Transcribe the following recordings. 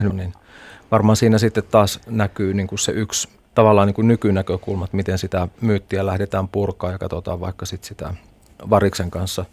Niin varmaan siinä sitten taas näkyy niin kuin se yksi tavallaan niin kuin nykynäkökulma, että miten sitä myyttiä lähdetään purkaa ja katsotaan vaikka sitten sitä variksen kanssa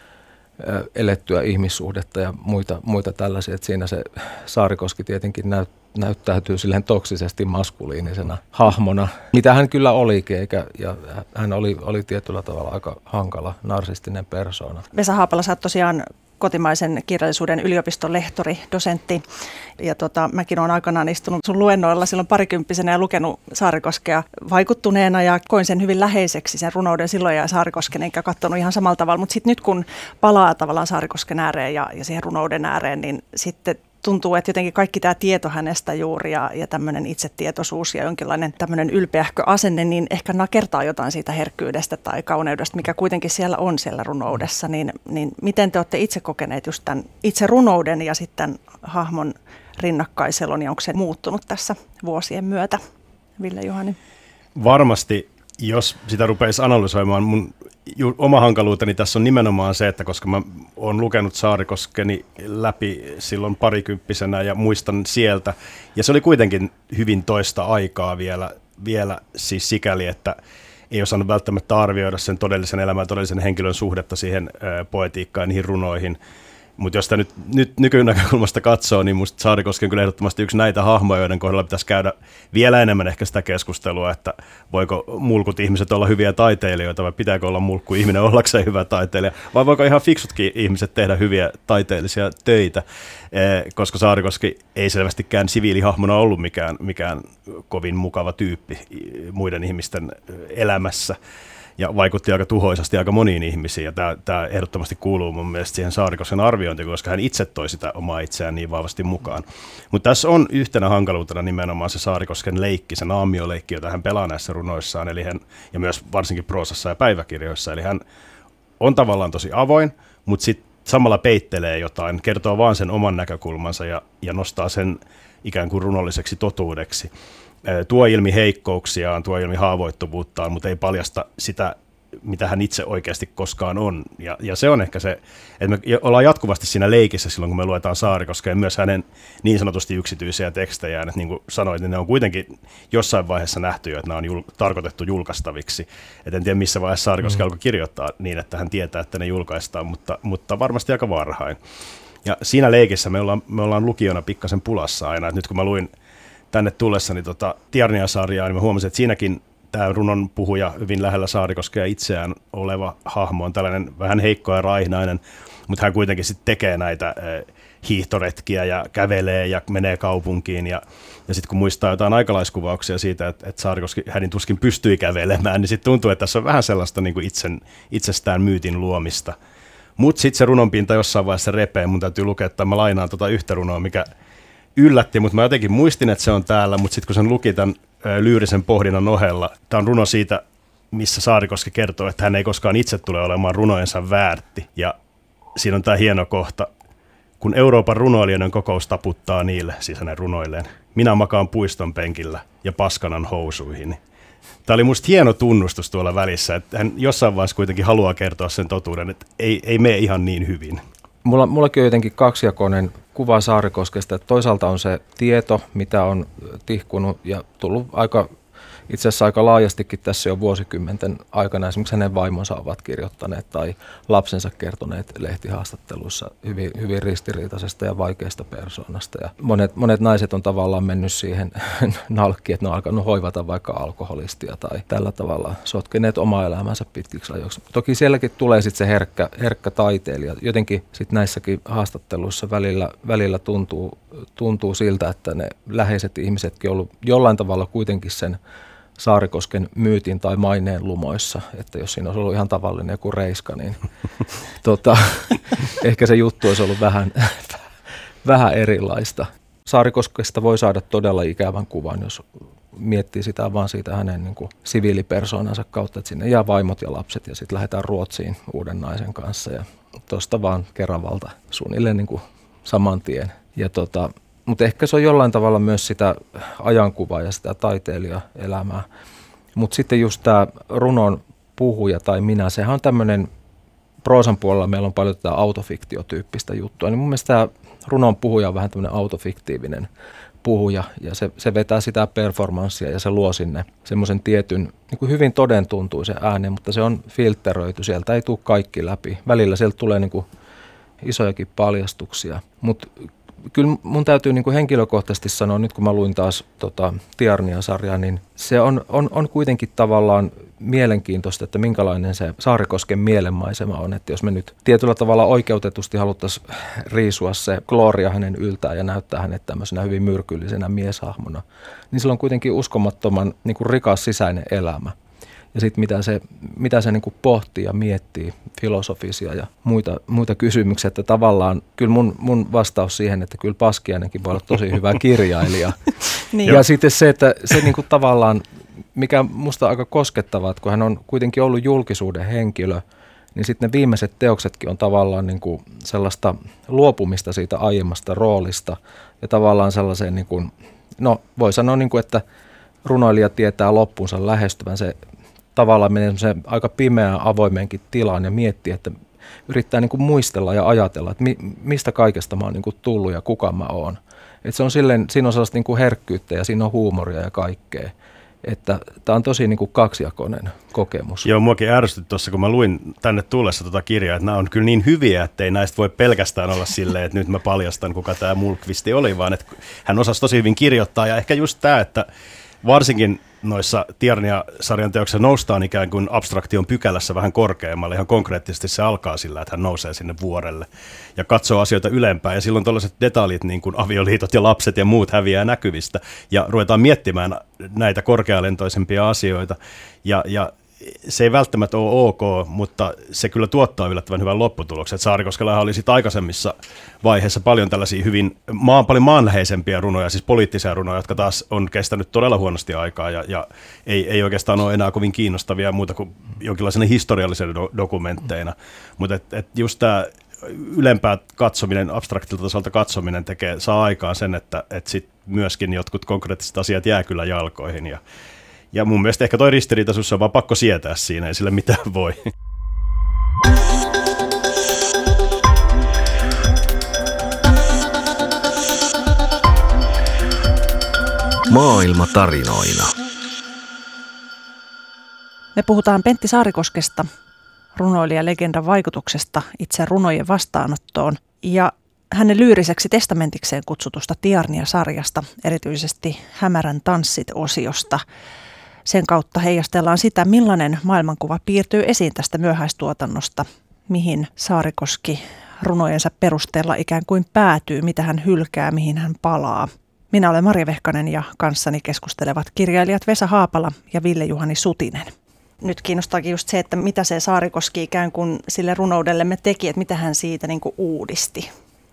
elettyä ihmissuhdetta ja muita tällaisia. Että siinä se Saarikoski tietenkin näyttäytyy silleen toksisesti maskuliinisena hahmona, mitä hän kyllä olikin, ja hän oli tietyllä tavalla aika hankala narsistinen persoona. Vesa Haapala, sä oot tosiaan kotimaisen kirjallisuuden yliopiston lehtori, dosentti. Ja mäkin olen aikanaan istunut sun luennoilla silloin parikymppisenä ja lukenut Saarikoskea vaikuttuneena ja koin sen hyvin läheiseksi sen runouden silloin ja Saarikosken, enkä katsonut ihan samalla tavalla. Mutta sitten nyt kun palaa tavallaan Saarikosken ääreen ja siihen runouden ääreen, niin sitten tuntuu, että jotenkin kaikki tämä tieto hänestä juuri ja tämmöinen itsetietoisuus ja jonkinlainen tämmöinen ylpeähkö asenne, niin ehkä nakertaa jotain siitä herkkyydestä tai kauneudesta, mikä kuitenkin siellä on siellä runoudessa. Niin miten te olette itse kokeneet just tämän itse runouden ja sitten hahmon rinnakkaiselon, ja onko se muuttunut tässä vuosien myötä, Ville-Juhani? Varmasti, jos sitä rupeisi analysoimaan, mun oma hankaluuteni tässä on nimenomaan se, että koska mä oon lukenut Saarikoskeni läpi silloin parikymppisenä ja muistan sieltä, ja se oli kuitenkin hyvin toista aikaa vielä siis sikäli, että ei osannut välttämättä arvioida sen todellisen elämän ja todellisen henkilön suhdetta siihen poetiikkaan ja niihin runoihin. Mutta jos sitä nyt nykynäkökulmasta katsoo, niin musta Saarikoski on kyllä ehdottomasti yksi näitä hahmoja, joiden kohdalla pitäisi käydä vielä enemmän ehkä sitä keskustelua, että voiko mulkut ihmiset olla hyviä taiteilijoita vai pitääkö olla mulkku ihminen ollakseen hyvä taiteilija, vai voiko ihan fiksutkin ihmiset tehdä hyviä taiteellisia töitä, koska Saarikoski ei selvästikään siviilihahmona ollut mikään kovin mukava tyyppi muiden ihmisten elämässä. Ja vaikutti aika tuhoisasti aika moniin ihmisiin, ja tämä ehdottomasti kuuluu mun mielestä siihen Saarikosken arviointiin, koska hän itse toi sitä omaa itseään niin vahvasti mukaan. Mutta tässä on yhtenä hankaluutena nimenomaan se Saarikosken leikki, se naamioleikki, jota hän pelaa näissä runoissaan, ja myös varsinkin proosassa ja päiväkirjoissa. Eli hän on tavallaan tosi avoin, mutta sitten samalla peittelee jotain, kertoo vaan sen oman näkökulmansa ja nostaa sen ikään kuin runolliseksi totuudeksi. Tuo ilmi heikkouksiaan, tuo ilmi haavoittuvuuttaan, mutta ei paljasta sitä, mitä hän itse oikeasti koskaan on. Ja se on ehkä se, että me ollaan jatkuvasti siinä leikissä silloin, kun me luetaan Saarikoskea, myös hänen niin sanotusti yksityisiä tekstejään. Että niin kuin sanoit, niin ne on kuitenkin jossain vaiheessa nähty jo, että nämä on tarkoitettu julkaistaviksi. Et en tiedä, missä vaiheessa Saarikoski alkoi kirjoittaa niin, että hän tietää, että ne julkaistaan, mutta varmasti aika varhain. Ja siinä leikissä me ollaan lukijana pikkasen pulassa aina. Et nyt kun mä luin tänne tullessani Tiarnia-sarjaa, niin mä huomasin, että siinäkin tämä runon puhuja hyvin lähellä Saarikoskea itseään oleva hahmo on tällainen vähän heikko ja raihnainen, mutta hän kuitenkin sitten tekee näitä hiihtoretkiä ja kävelee ja menee kaupunkiin. Ja sitten kun muistaa jotain aikalaiskuvauksia siitä, että Saarikoski hänen tuskin pystyi kävelemään, niin sitten tuntuu, että tässä on vähän sellaista niin kuin itsestään myytin luomista. Mutta sitten se runonpinta jossain vaiheessa repee. Mun täytyy lukea, että mä lainaan yhtä runoa, mikä yllätti, mutta mä jotenkin muistin, että se on täällä, mutta sitten kun sen luki tämän lyyrisen pohdinnan ohella, tämä on runo siitä, missä Saarikoski kertoo, että hän ei koskaan itse tule olemaan runojensa väärti. Ja siinä on tämä hieno kohta, kun Euroopan runoilijoiden kokous taputtaa niille, siis hänen runoilleen, minä makaan puiston penkillä ja paskanan housuihin. Tämä oli musta hieno tunnustus tuolla välissä, että hän jossain vaiheessa kuitenkin haluaa kertoa sen totuuden, että ei mene ihan niin hyvin. Mullakin on jotenkin kaksijakoinen kuva Saarikoskesta, että toisaalta on se tieto, mitä on tihkunut ja tullut itse asiassa aika laajastikin tässä jo vuosikymmenten aikana. Esimerkiksi hänen vaimonsa ovat kirjoittaneet tai lapsensa kertoneet lehtihaastatteluissa hyvin ristiriitaisesta ja vaikeasta persoonasta. Ja monet naiset on tavallaan mennyt siihen nalkkiin, että ne on alkanut hoivata vaikka alkoholistia tai tällä tavalla sotkeneet omaa elämänsä pitkiksi ajoiksi. Toki sielläkin tulee sitten se herkkä taiteilija. Jotenkin sitten näissäkin haastatteluissa välillä tuntuu siltä, että ne läheiset ihmisetkin on ollut jollain tavalla kuitenkin sen Saarikosken myytin tai maineen lumoissa, että jos siinä olisi ollut ihan tavallinen joku reiska, niin ehkä se juttu olisi ollut vähän erilaista. Saarikoskesta voi saada todella ikävän kuvan, jos miettii sitä vaan siitä hänen niin kuin siviilipersoonansa kautta, että sinne jää vaimot ja lapset ja sitten lähdetään Ruotsiin uuden naisen kanssa ja tuosta vaan Keravalta suunnilleen niin kuin saman tien. Mutta ehkä se on jollain tavalla myös sitä ajankuvaa ja sitä taiteilijaelämää. Mutta sitten just tämä runon puhuja tai minä, sehän on tämmöinen proosan puolella meillä on paljon tätä autofiktiotyyppistä juttua, niin mun mielestä tämä runon puhuja on vähän tämmöinen autofiktiivinen puhuja, ja se vetää sitä performanssia ja se luo sinne semmoisen tietyn niin kuin hyvin todentuntuisen äänen, mutta se on filtteröity, sieltä ei tule kaikki läpi. Välillä sieltä tulee niin kuin isojakin paljastuksia, mutta kyllä mun täytyy niin kuin henkilökohtaisesti sanoa, nyt kun mä luin taas Tiarnia-sarjaa, niin se on kuitenkin tavallaan mielenkiintoista, että minkälainen se Saarikosken mielenmaisema on, että jos me nyt tietyllä tavalla oikeutetusti haluttaisiin riisua se Gloria hänen yltään ja näyttää hänet tämmöisenä hyvin myrkyllisenä mieshahmona, niin sillä on kuitenkin uskomattoman niin kuin rikas sisäinen elämä. Ja sitten mitä se niin kuin pohtii ja miettii, filosofisia ja muita kysymyksiä, että tavallaan kyllä mun vastaus siihen, että kyllä Paskiainenkin voi olla tosi hyvä kirjailija. Niin. Ja sitten se, että se niin kuin tavallaan, mikä musta on aika koskettavaa, että kun hän on kuitenkin ollut julkisuuden henkilö, niin sitten ne viimeiset teoksetkin on tavallaan niin kuin sellaista luopumista siitä aiemmasta roolista ja tavallaan sellaiseen, niin kuin, no voi sanoa, niin kuin, että runoilija tietää loppuunsa lähestyvän, se tavallaan menee aika pimeään avoimeenkin tilaan ja miettii, että yrittää niin kuin muistella ja ajatella, että mistä kaikesta mä oon niin kuin tullut ja kuka mä oon. Että se on silleen, siinä on sellaista niin kuin herkkyyttä ja siinä on huumoria ja kaikkea. Että tämä on tosi niin kuin kaksijakoinen kokemus. Joo, muakin ärsytti tuossa, kun mä luin tänne tullessa tota kirjaa, että nämä on kyllä niin hyviä, että ei näistä voi pelkästään olla silleen, että nyt mä paljastan, kuka tämä Mulkvisti oli, vaan että hän osasi tosi hyvin kirjoittaa. Ja ehkä just tämä, että varsinkin noissa Tiarnia-sarjan teoksissa noustaan ikään kuin abstraktion pykälässä vähän korkeammalle. Ihan konkreettisesti se alkaa sillä, että hän nousee sinne vuorelle ja katsoo asioita ylempään. Ja silloin tällaiset detaljit, niin kuin avioliitot ja lapset ja muut häviää näkyvistä. Ja ruvetaan miettimään näitä korkealentoisempia asioita. Ja se ei välttämättä ole ok, mutta se kyllä tuottaa yllättävän hyvän lopputuloksen. Saarikoskellahan oli sitten aikaisemmissa vaiheissa paljon tällaisia paljon maanläheisempiä runoja, siis poliittisia runoja, jotka taas on kestänyt todella huonosti aikaa ja ei oikeastaan ole enää kovin kiinnostavia muuta kuin jonkinlaisena historiallisena dokumentteina. Mutta just tämä ylempää katsominen, abstraktilta tasolta katsominen saa aikaan sen, että sit myöskin jotkut konkreettiset asiat jää kyllä jalkoihin ja mun mielestä ehkä toi ristiriitaisuus on vaan pakko sietää siinä, ei sille mitään voi. Maailma tarinoina. Me puhutaan Pentti Saarikoskesta, runoilija-legendan vaikutuksesta itse runojen vastaanottoon ja hänen lyyriseksi testamenttikseen kutsutusta Tiarnia-sarjasta, erityisesti Hämärän tanssit-osiosta. Sen kautta heijastellaan sitä, millainen maailmankuva piirtyy esiin tästä myöhäistuotannosta, mihin Saarikoski runojensa perusteella ikään kuin päätyy, mitä hän hylkää, mihin hän palaa. Minä olen Marja Vehkanen ja kanssani keskustelevat kirjailijat Vesa Haapala ja Ville-Juhani Sutinen. Nyt kiinnostaakin just se, että mitä se Saarikoski ikään kuin sille runoudellemme teki, että mitä hän siitä niin kuin uudisti.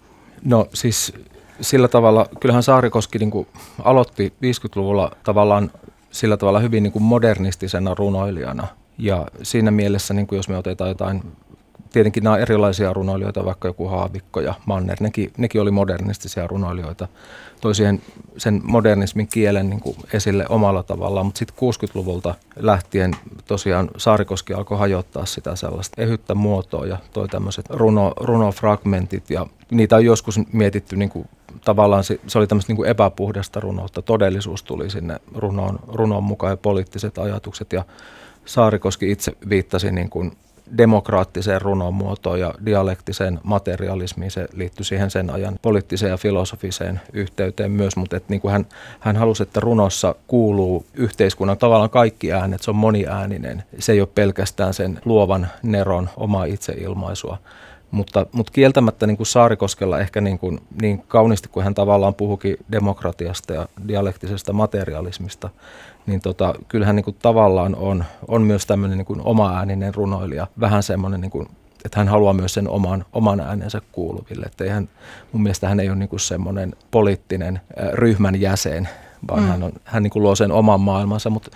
No siis sillä tavalla, kyllähän Saarikoski niin kuin aloitti 50-luvulla tavallaan sillä tavalla hyvin niin kuin modernistisena runoilijana. Ja siinä mielessä, niin kuin jos me otetaan jotain, tietenkin nämä erilaisia runoilijoita, vaikka joku Haavikko ja Manner, nekin oli modernistisia runoilijoita. Toi siihen sen modernismin kielen niin kuin esille omalla tavallaan, mutta sitten 60-luvulta lähtien tosiaan Saarikoski alkoi hajottaa sitä sellaista ehyttä muotoa ja toi tämmöiset runofragmentit ja niitä on joskus mietitty niin kuin tavallaan se oli tämmöistä niin kuin epäpuhdasta runoutta. Todellisuus tuli sinne runoon mukaan ja poliittiset ajatukset ja Saarikoski itse viittasi niin kuin demokraattiseen runomuotoon ja dialektiseen materialismiin. Se liittyi siihen sen ajan poliittiseen ja filosofiseen yhteyteen myös, mutta että niin kuin hän halusi, että runossa kuuluu yhteiskunnan tavallaan kaikki äänet, se on moniääninen. Se ei ole pelkästään sen luovan neron omaa itseilmaisua. Mutta kieltämättä niin kuin Saarikoskella ehkä niin kauniisti kuin hän tavallaan puhuikin demokratiasta ja dialektisesta materialismista, niin kyllähän niin kuin tavallaan on myös tämmöinen niin kuin oma-ääninen runoilija, vähän semmoinen, niin kuin, että hän haluaa myös sen oman äänensä kuuluville. Että mun mielestä hän ei ole niin kuin semmoinen poliittinen ryhmän jäsen, vaan hän niin kuin luo sen oman maailmansa, mutta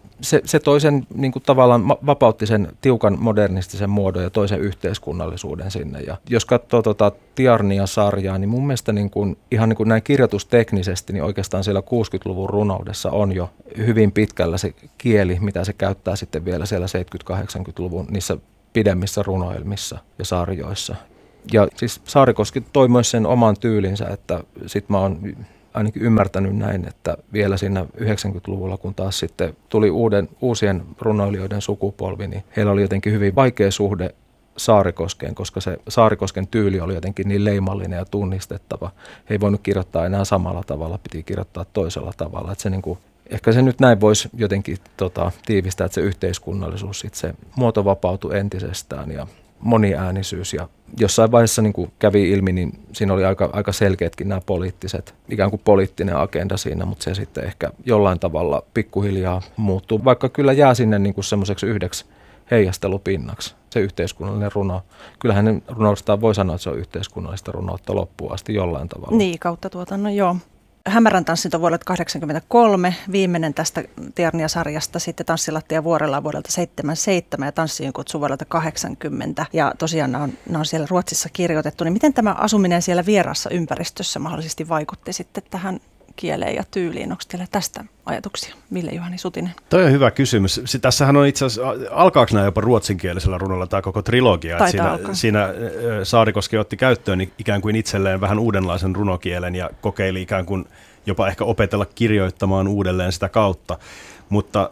se toisen niin kuin tavallaan vapautti sen tiukan modernistisen muodon ja toisen yhteiskunnallisuuden sinne. Ja jos katsoo Tiarnia-sarjaa, niin mun mielestä niin kuin, ihan niin kuin näin kirjoitusteknisesti, niin oikeastaan siellä 60-luvun runoudessa on jo hyvin pitkällä se kieli, mitä se käyttää sitten vielä siellä 70-80-luvun niissä pidemmissä runoilmissa ja sarjoissa. Ja siis Saarikoski toi myös sen oman tyylinsä, että sit mä oon ainakin ymmärtänyt näin, että vielä siinä 90-luvulla, kun taas sitten tuli uusien runoilijoiden sukupolvi, niin heillä oli jotenkin hyvin vaikea suhde Saarikoskeen, koska se Saarikosken tyyli oli jotenkin niin leimallinen ja tunnistettava. He ei voinut kirjoittaa enää samalla tavalla, piti kirjoittaa toisella tavalla. Että se niin kuin, ehkä se nyt näin voisi jotenkin tiivistää, että se yhteiskunnallisuus, se muoto vapautui entisestään ja moniäänisyys. Ja jossain vaiheessa niin kuin kävi ilmi, niin siinä oli aika selkeätkin nämä poliittiset, ikään kuin poliittinen agenda siinä, mutta se sitten ehkä jollain tavalla pikkuhiljaa muuttuu, vaikka kyllä jää sinne niin kuin semmoiseksi yhdeksi heijastelupinnaksi se yhteiskunnallinen runo. Kyllähän hänen runoudestaan voi sanoa, että se on yhteiskunnallista runoutta loppuun asti jollain tavalla. Niin, kautta tuotannon, joo. Hämärän tanssit on vuodelta 1983, viimeinen tästä Ternia-sarjasta, sitten Tanssilattia vuorella vuodelta 1977 ja Tanssiin kutsu vuodelta 1980. Ja tosiaan nämä on siellä Ruotsissa kirjoitettu. Niin miten tämä asuminen siellä vieraassa ympäristössä mahdollisesti vaikutti sitten tähän kieleen ja tyyliin? Onko teillä tästä ajatuksia? Ville-Juhani Sutinen. Toi on hyvä kysymys. Tässähän on itse asiassa, alkaako nämä jopa ruotsinkielisellä runolla tämä koko trilogia? Siinä Saarikoski otti käyttöön ikään kuin itselleen vähän uudenlaisen runokielen ja kokeili ikään kuin jopa ehkä opetella kirjoittamaan uudelleen sitä kautta. Mutta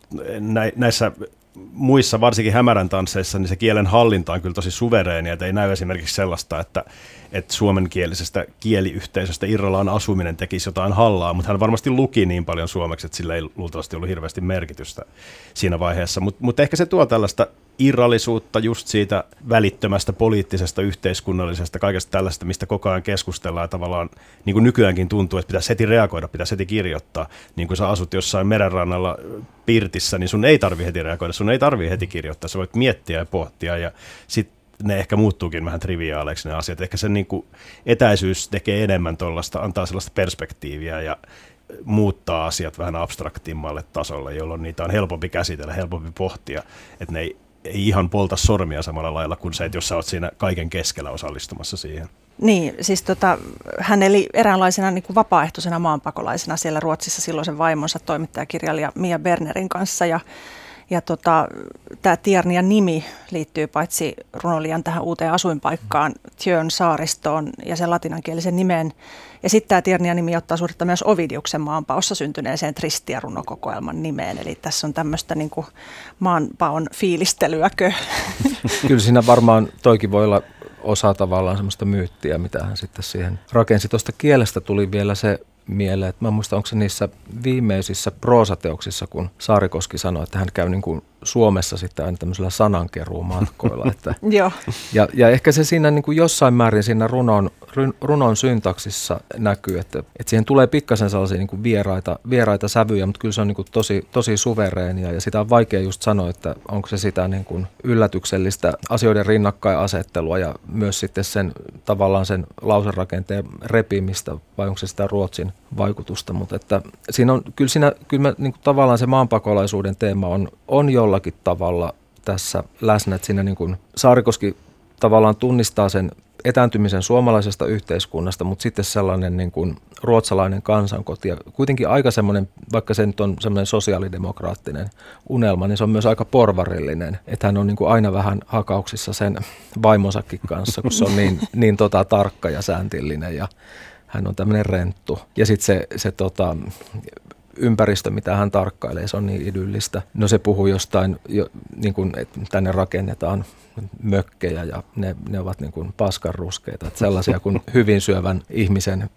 näissä muissa, varsinkin hämärän tansseissa, niin se kielen hallinta on kyllä tosi suvereenia, että ei näy esimerkiksi sellaista, että suomenkielisestä kieliyhteisöstä irrallaan asuminen tekisi jotain hallaa, mutta hän varmasti luki niin paljon suomeksi, että sillä ei luultavasti ollut hirveästi merkitystä siinä vaiheessa. Mutta ehkä se tuo tällaista irrallisuutta just siitä välittömästä poliittisesta, yhteiskunnallisesta, kaikesta tällaista, mistä koko ajan keskustellaan ja tavallaan niin kuin nykyäänkin tuntuu, että pitäisi heti reagoida, pitäisi heti kirjoittaa. Niin kuin sä asut jossain merenrannalla pirtissä, niin sun ei tarvitse heti reagoida, sun ei tarvitse heti kirjoittaa, sä voit miettiä ja pohtia ja sitten ne ehkä muuttuukin vähän triviaaleiksi ne asiat. Ehkä se niin kuin etäisyys tekee enemmän tuollaista, antaa sellaista perspektiiviä ja muuttaa asiat vähän abstraktimmalle tasolle, jolloin niitä on helpompi käsitellä, helpompi pohtia, että ne ei ihan polta sormia samalla lailla kuin se, että jos sä oot siinä kaiken keskellä osallistumassa siihen. Niin, siis hän eli eräänlaisena niin kuin vapaaehtoisena maanpakolaisena siellä Ruotsissa silloisen vaimonsa toimittajakirjailija Mia Bernerin kanssa ja tämä Tiernian nimi liittyy paitsi runoilijan tähän uuteen asuinpaikkaan, Tjörn saaristoon ja sen latinankielisen nimeen. Ja sitten tämä Tiernian nimi ottaa suhdetta myös Ovidiuksen maanpaossa syntyneeseen Tristia-runokokoelman nimeen. Eli tässä on tämmöistä niin kuin maanpaon fiilistelyäkö. Kyllä siinä varmaan toikin voi olla osa tavallaan semmoista myyttiä, mitä hän sitten siihen rakensi. Tuosta kielestä tuli vielä se mieleen, että mä muistan, onko se niissä viimeisissä proosateoksissa, kun Saarikoski sanoi, että hän käy niin kuin Suomessa sitten aina tämmöisellä sanankeruumatkoilla. Joo. Ja ehkä se siinä niin kuin jossain määrin siinä runon syntaksissa näkyy, että siihen tulee pikkasen sellaisia niin kuin vieraita sävyjä, mutta kyllä se on niin kuin tosi suvereenia ja sitä on vaikea just sanoa, että onko se sitä niin kuin yllätyksellistä asioiden rinnakkainasettelua ja myös sitten sen tavallaan sen lauserakenteen repimistä vai onko se sitä Ruotsin vaikutusta, mutta että siinä on kyllä niin kuin tavallaan se maanpakolaisuuden teema on jollakin tavalla tässä läsnä, että siinä niin kuin Saarikoski tavallaan tunnistaa sen etääntymisen suomalaisesta yhteiskunnasta, mutta sitten sellainen niin kuin ruotsalainen kansankoti ja kuitenkin aika semmoinen, vaikka se nyt on semmoinen sosiaalidemokraattinen unelma, niin se on myös aika porvarillinen, että hän on niin kuin aina vähän hakauksissa sen vaimonsakin kanssa, kun se on niin tarkka ja sääntillinen ja hän on tämmöinen renttu. Ja sitten se ympäristö, mitä hän tarkkailee, se on niin idyllistä. No se puhuu jostain, niin kuin, että tänne rakennetaan mökkejä ja ne ovat niin kuin paskanruskeita. Että sellaisia kuin hyvin syövän ihmisen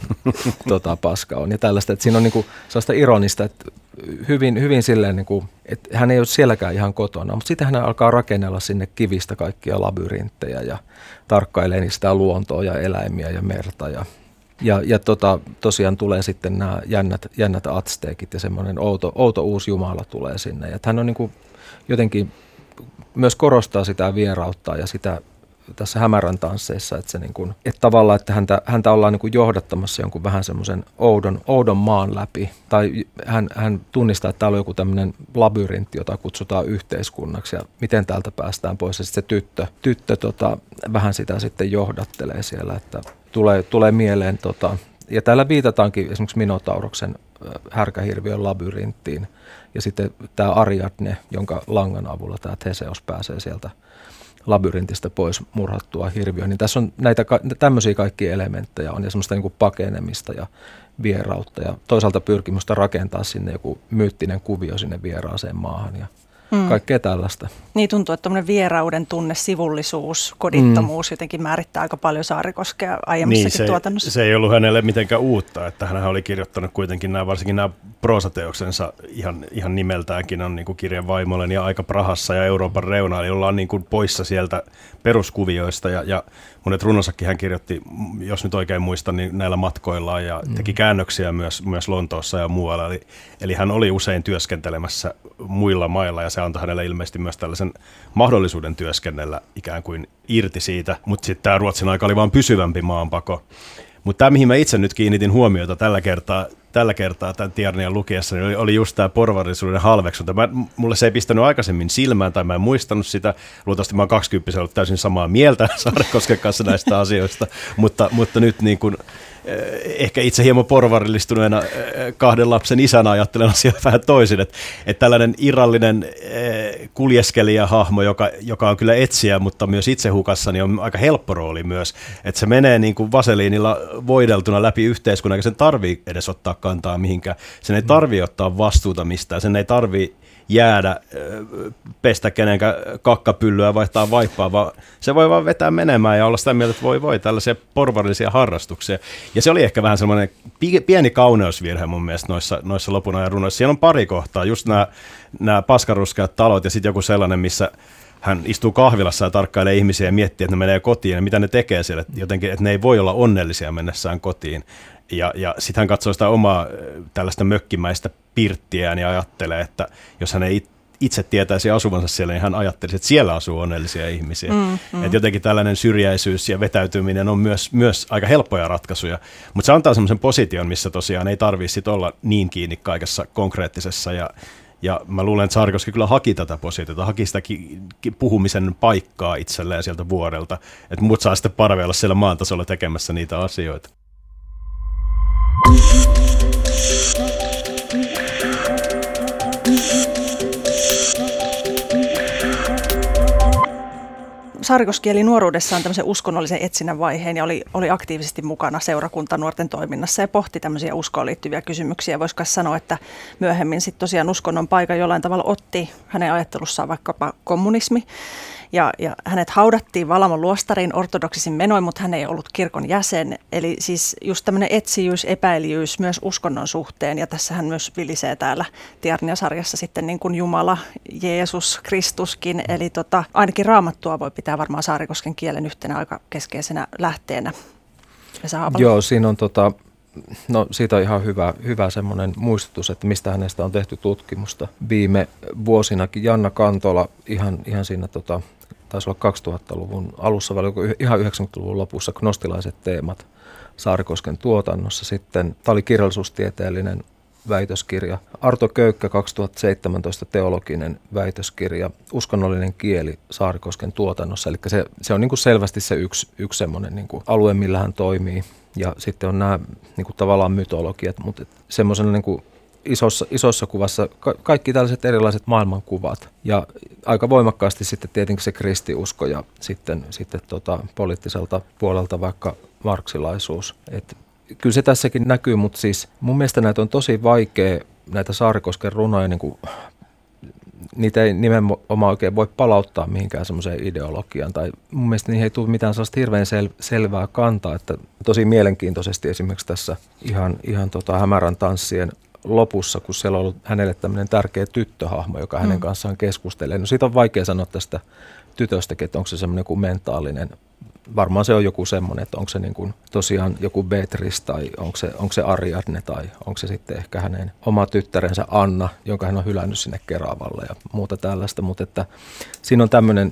paska on. Ja tällaista, että siinä on niin kuin sellaista ironista, että hyvin silleen, niin kuin, että hän ei ole sielläkään ihan kotona, mutta sitten hän alkaa rakennella sinne kivistä kaikkia labyrinttejä ja tarkkailee niistä luontoa ja eläimiä ja merta ja tosiaan tulee sitten nämä jännät atsteekit ja semmoinen outo uusi jumala tulee sinne. Ja hän on niin kuin jotenkin myös korostaa sitä vierautta ja sitä tässä hämärän tansseissa, että, se niin kuin, että tavallaan, että häntä ollaan niin kuin johdattamassa jonkun vähän semmoisen oudon maan läpi. Tai hän tunnistaa, että täällä on joku tämmöinen labyrintti, jota kutsutaan yhteiskunnaksi ja miten täältä päästään pois. Ja sitten se tyttö vähän sitä sitten johdattelee siellä, että tulee mieleen, ja täällä viitataankin esimerkiksi Minotauroksen härkähirviön labyrinttiin, ja sitten tämä Ariadne, jonka langan avulla tämä Theseus pääsee sieltä labyrintistä pois murhattua hirviöä. Niin tässä on näitä tämmöisiä kaikkia elementtejä on ja semmoista niin kuin pakenemista ja vierautta ja toisaalta pyrkimystä rakentaa sinne joku myyttinen kuvio sinne vieraaseen maahan ja kaikkea tällaista. Niin tuntuu, että tämmöinen vierauden tunne, sivullisuus, kodittomuus jotenkin määrittää aika paljon Saarikoskea aiemmissakin tuotannossa. Se ei ollut hänelle mitenkään uutta, että hän oli kirjoittanut kuitenkin varsinkin nämä proosateoksensa ihan nimeltäänkin on niin kuin Kirjan vaimolleni ja Aika Prahassa ja Euroopan reuna, eli ollaan niin kuin poissa sieltä peruskuvioista ja monet runosakin hän kirjoitti, jos nyt oikein muistan, niin näillä matkoillaan ja teki käännöksiä myös Lontoossa ja muualla. Eli hän oli usein työskentelemässä muilla mailla ja se antoi hänelle ilmeisesti myös tällaisen mahdollisuuden työskennellä ikään kuin irti siitä. Mutta sitten tämä Ruotsin aika oli vaan pysyvämpi maanpako. Mutta tämä, mihin mä itse nyt kiinnitin huomiota tällä kertaa tämän Tiarnian lukiessa, niin oli just tämä porvarillisuuden halveksunta. Mulle se ei pistänyt aikaisemmin silmään tai mä en muistanut sitä. Luultavasti mä oon 20 ollut täysin samaa mieltä Saarikosken kanssa näistä asioista, mutta nyt niin kuin, ehkä itse hieman porvarillistuneena 2 lapsen isänä ajattelen asiaa vähän toisin, että tällainen irrallinen kuljeskelijahahmo, joka on kyllä etsijä, mutta myös itse hukassa, niin on aika helppo rooli myös, että se menee niin kuin vaseliinilla voideltuna läpi yhteiskunnan, eikä sen tarvii edes ottaa kantaa mihinkään, sen ei tarvii ottaa vastuuta mistään, sen ei tarvii jäädä, pestä kenenkään kakkapyllyä, vaihtaa vaippaa, vaan se voi vaan vetää menemään ja olla sitä mieltä, että voi tällaisia porvarillisia harrastuksia. Ja se oli ehkä vähän semmoinen pieni kauneusvirhe mun mielestä noissa lopun ajan runoissa. Siellä on pari kohtaa, just nämä paskaruskeat talot ja sitten joku sellainen, missä hän istuu kahvilassa ja tarkkailee ihmisiä ja miettii, että ne menee kotiin ja mitä ne tekee siellä. Jotenkin, että ne ei voi olla onnellisia mennessään kotiin. Ja sitten hän katsoo sitä omaa tällaista mökkimäistä pirttiään ja ajattelee, että jos hän ei itse tietäisi asuvansa siellä, niin hän ajattelisi, että siellä asuu onnellisia ihmisiä. Että jotenkin tällainen syrjäisyys ja vetäytyminen on myös aika helppoja ratkaisuja. Mutta se antaa semmoisen position, missä tosiaan ei tarvitse olla niin kiinni kaikessa konkreettisessa. Ja mä luulen, että Saarikoski kyllä haki tätä positiota, haki sitä puhumisen paikkaa itselleen sieltä vuorelta. Että muut saa sitten parveilla siellä maan tasolla tekemässä niitä asioita. Saarikoski eli nuoruudessaan tämmöisen uskonnollisen etsinnän vaiheen ja oli aktiivisesti mukana seurakuntanuorten toiminnassa ja pohti tämmöisiä uskoon liittyviä kysymyksiä. Voisiko sanoa, että myöhemmin sitten tosiaan uskonnon paikan jollain tavalla otti hänen ajattelussaan vaikkapa kommunismi. Ja hänet haudattiin Valamon luostariin ortodoksisin menoin, mutta hän ei ollut kirkon jäsen. Eli siis just tämmöinen etsijyys, epäilijyys myös uskonnon suhteen. Ja tässä hän myös vilisee täällä Tiarnia-sarjassa sitten niin kuin Jumala, Jeesus, Kristuskin. Eli ainakin Raamattua voi pitää varmaan Saarikosken kielen yhtenä aika keskeisenä lähteenä. Joo, siinä on siitä on ihan hyvä semmoinen muistutus, että mistä hänestä on tehty tutkimusta. Viime vuosinakin Janna Kantola ihan siinä taisi olla 2000-luvun alussa, vai ihan 90-luvun lopussa gnostilaiset teemat Saarikosken tuotannossa. Sitten tämä oli kirjallisuustieteellinen väitöskirja. Arto Köykkä 2017 teologinen väitöskirja, uskonnollinen kieli Saarikosken tuotannossa. Eli se on niin kuin selvästi se yksi semmoinen niin kuin alue, millä hän toimii. Ja sitten on nämä niin kuin tavallaan mytologiat, mutta semmoisena niin kuin isossa kuvassa kaikki tällaiset erilaiset maailmankuvat. Ja aika voimakkaasti sitten tietenkin se kristiusko ja sitten poliittiselta puolelta vaikka marksilaisuus. Kyllä se tässäkin näkyy, mutta siis mun mielestä näitä on tosi vaikea, näitä Saarikosken runoja, niin kuin, niitä ei nimenomaan oikein voi palauttaa mihinkään semmoiseen ideologiaan. Tai mun mielestä niihin ei tule mitään sellaista hirveän selvää kantaa, että tosi mielenkiintoisesti esimerkiksi tässä ihan Hämärän tanssien lopussa, kun siellä on ollut hänelle tämmöinen tärkeä tyttöhahmo, joka hänen kanssaan keskustelee. No siitä on vaikea sanoa tästä tytöstäkin, että onko se semmoinen kuin mentaalinen. Varmaan se on joku semmoinen, että onko se niin kuin tosiaan joku Beatrice tai onko se Ariadne tai onko se sitten ehkä hänen oma tyttärensä Anna, jonka hän on hylännyt sinne Keravalle ja muuta tällaista. Mutta että siinä on tämmöinen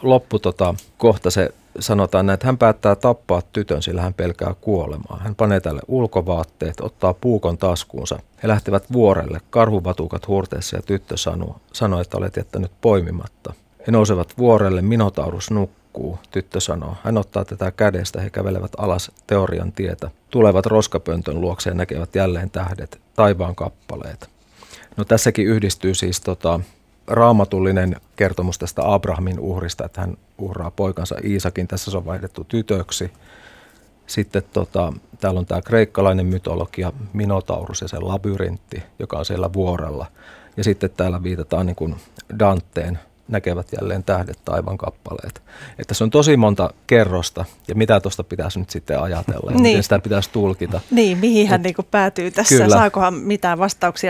kohta se sanotaan näin, että hän päättää tappaa tytön, sillä hän pelkää kuolemaa. Hän panee tälle ulkovaatteet, ottaa puukon taskuunsa. He lähtevät vuorelle, karhuvatukat huurteessa ja tyttö sanoo, että olet jättänyt poimimatta. He nousevat vuorelle, Minotaurus nukkuu, tyttö sanoo. Hän ottaa tätä kädestä, he kävelevät alas teorian tietä. Tulevat roskapöntön luokse ja näkevät jälleen tähdet, taivaan kappaleet. No tässäkin yhdistyy siis raamatullinen kertomus tästä Abrahamin uhrista, että hän uhraa poikansa Iisakin. Tässä se on vaihdettu tytöksi. Sitten täällä on tämä kreikkalainen mytologia, Minotaurus ja sen labyrintti, joka on siellä vuorella. Ja sitten täällä viitataan niin kuin Danteen Näkevät jälleen tähdet taivaan kappaleet. Että se on tosi monta kerrosta, ja mitä tuosta pitäisi nyt sitten ajatella, ja miten sitä pitäisi tulkita. Niin, mihin hän niin kuin päätyy tässä, Kyllä. saakohan mitään vastauksia.